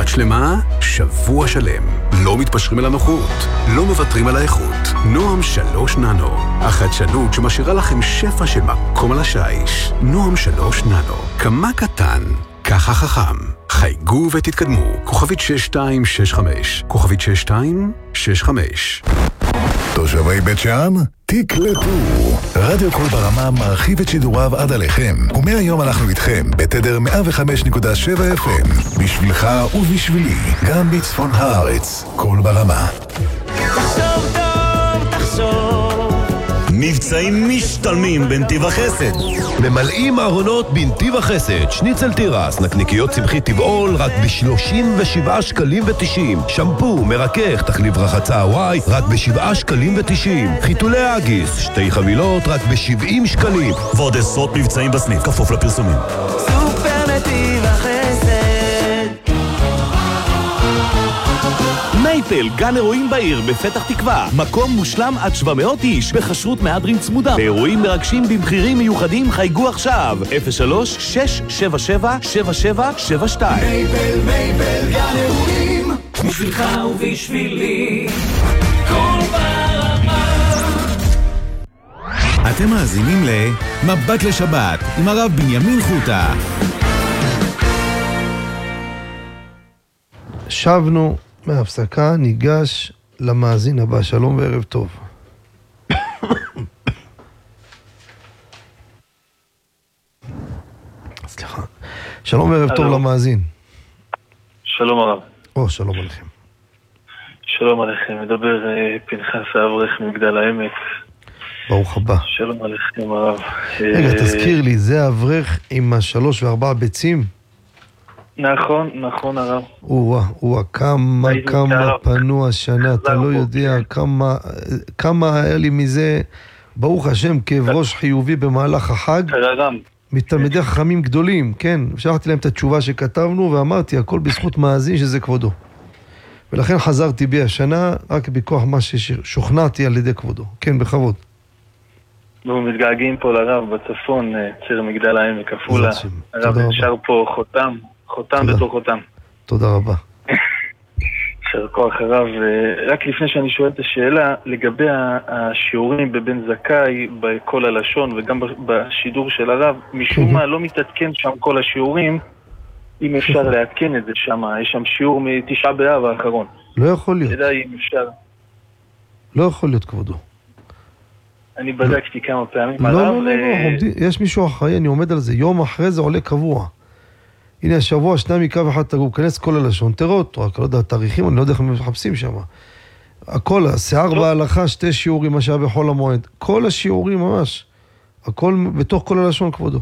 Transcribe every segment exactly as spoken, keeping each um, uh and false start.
שבת שלמה, שבוע שלם. לא מתפשרים על הנוחות, לא מוותרים על האיכות. נועם שלוש ננו, החדשנות שמשאירה לכם שפע של מקום על השיש. נועם שלוש ננו, כמה קטן, ככה חכם. חייגו ותתקדמו, כוכבית שש שתיים שש חמש, כוכבית שש שתיים שש חמש. תושבי בית שאן, תקלטו. רדיו קול ברמה מרחיב את שידוריו עד עליכם, ומהיום אנחנו איתכם בתדר מאה וחמש נקודה שבע אף אם, בשבילך ובשבילי, גם בצפון הארץ. קול ברמה. תחשוב טוב, תחשוב. מבצעים משתלמים בנתיב החסד. ממלאים ארונות בנתיב החסד. שניצל תירס, נקניקיות צמחית טבעול, רק ב-שלושים ושבעה שקלים ותשעים. שמפו, מרכך, תחליף רחצה וואי, רק ב-שבעה שקלים ותשעים. חיתולי אגיס, שתי חבילות, רק ב-שבעים שקלים. ועוד עשרות מבצעים בסניף, כפוף לפרסומים. סופר נתיב החסד. מייפל, גן אירועים בעיר בפתח תקווה. מקום מושלם עד שבע מאות איש, בחשרות מהדרין צמודה. באירועים מרגשים במחירים מיוחדים, חייגו עכשיו. אפס שלוש שש שבע שבע שבע שבע שבע שתיים. מייפל, מייפל, גן אירועים. בשבילך ובשבילי. קול ברמה. אתם מאזינים למבט לשבת עם הרב בנימין חוטה. שבנו מההפסקה, ניגש למאזין הבא. שלום וערב טוב. סליחה. שלום וערב טוב למאזין. שלום הרב. או, שלום עליכם. שלום עליכם, מדבר פנחס האברך מגדל העמק. ברוך הבא. שלום עליכם הרב. רגע, תזכיר לי, זה האברך עם השלוש וארבעה ביצים? נכון, נכון הרב. וואה, וואה, כמה, כמה פנו השנה, אתה לא יודע כמה, כמה היה לי מזה, ברוך השם, כאב ראש חיובי במהלך החג. מתלמידי חכמים גדולים, כן, שלחתי להם את התשובה שכתבנו, ואמרתי, הכל בזכות מאזין שזה כבודו. ולכן חזרתי בי השנה, רק בכוח מה ששוכנעתי על ידי כבודו. כן, בכבוד. אנחנו מתגעגעים פה לרב בצפון, ציר מגדל העמק, עפולה. הרב נשאר פה חותם. חותם בתור חותם. תודה רבה. שר כוח הרב. רק לפני שאני שואל את השאלה, לגבי השיעורים בבן זכאי, בכל הלשון וגם בשידור של הרב, משום מה לא מתעדכן שם כל השיעורים, אם אפשר להתקן את זה שם. יש שם שיעור מתשעה באב האחרון. לא יכול להיות. תדע אם אפשר. לא יכול להיות כבודו. אני בדקתי כמה פעמים. לא, לא, לא, יש מישהו אחרי, אני עומד על זה. יום אחרי זה עולה קבוע. הנה השבוע שניים מקו אחד תגור, כנס כל הלשון, תראה אותו, רק לא יודע, תאריכים, אני לא יודע איך הם מחפשים שם. הכל, השיער בהלכה, שתי שיעורים, מה שהיה בכל המועד. כל השיעורים ממש, הכל בתוך כל הלשון כבודו.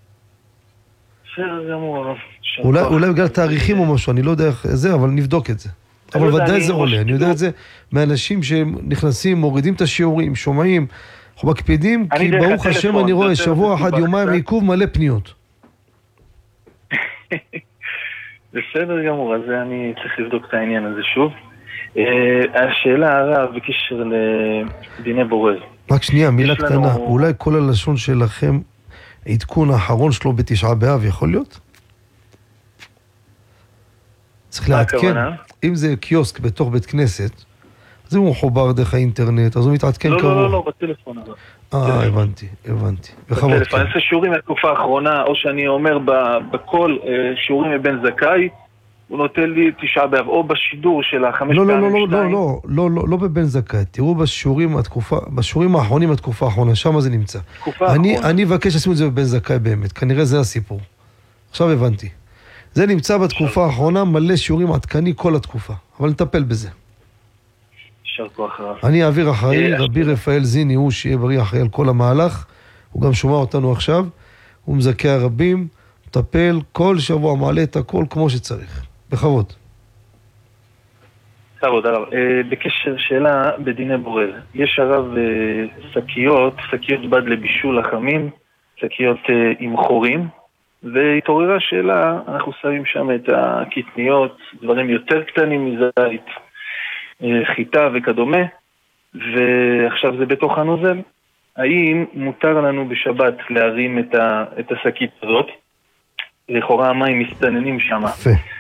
בסדר גמור. אולי, אולי בגלל תאריכים או משהו, אני לא יודע איך זה, אבל נבדוק את זה. אבל ודאי זה עולה, אני יודע את זה מאנשים שנכנסים, מורידים את השיעורים, שומעים, אנחנו מקפידים, כי ברוך השם אני רואה שבוע אחד, יומיים עיכוב מלא פניות. בסדר גמור, אז אני צריך לבדוק את העניין הזה שוב. השאלה הרב בקשר לדיני בורר. רק שנייה, מילה קטנה, אולי כל הלשון שלכם, העדכון האחרון שלו בתשעה באב, יכול להיות? צריך לעדכן, אם זה קיוסק בתוך בית כנסת, אז הוא מחובר דרך האינטרנט, אז הוא מתעדכן קרוב. לא, לא, לא, בטלפון הזה. אה, הבנתי, הבנתי. בטלפון, אני עושה שיעורים מהתקופה האחרונה, או שאני אומר בכל שיעורים מבן זכאי, הוא נותן לי תשעה באב, או בשידור של החמש פעמים שתיים. לא, לא, לא, לא, לא, לא, לא בבן זכאי. תראו בשיעורים התקופה, בשיעורים האחרונים התקופה האחרונה, שם זה נמצא. אני, אני אבקש לשים את זה בבן זכאי באמת, כנראה זה הסיפור. עכשיו הבנתי. זה נמצא בתקופה האחרונה, מלא שיעורים עדכני כל התקופה, אבל נטפל בזה. אני אעביר אחראי, רבי רפאל זיני, הוא שיהיה בריא אחראי על כל המהלך, הוא גם שומע אותנו עכשיו, הוא מזכה הרבים, מטפל כל שבוע, מעלה את הכל כמו שצריך. בכבוד. בכבוד, הרב. בקשר שאלה בדיני בורר, יש הרב שקיות, שקיות בד לבישול לחמים, שקיות עם חורים, והתעוררה שאלה, אנחנו שמים שם את הקטניות, דברים יותר קטנים מזית, חיטה וכדומה, ועכשיו זה בתוך הנוזל. האם מותר לנו בשבת להרים את, ה, את השקית הזאת? לכאורה המים מסתננים שם.